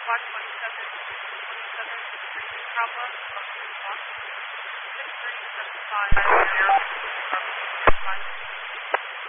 Squad 27 breathing problem of the block 6375 0 from 5.